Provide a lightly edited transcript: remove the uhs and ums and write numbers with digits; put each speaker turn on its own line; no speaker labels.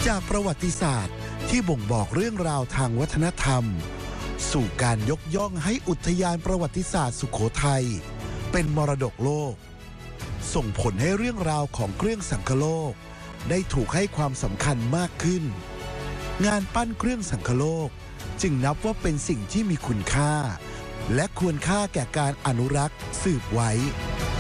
จากประวัติศาสตร์ที่บ่งบอกเรื่องราวทางวัฒนธรรมสู่การยกย่องให้อุทยานประวัติศาสตร์สุโขทัยเป็นมรดกโลกส่งผลให้เรื่องราวของเครื่องสังคโลกได้ถูกให้ความสำคัญมากขึ้นงานปั้นเครื่องสังคโลกจึงนับว่าเป็นสิ่งที่มีคุณค่าและควรค่าแก่การอนุรักษ์สืบไว้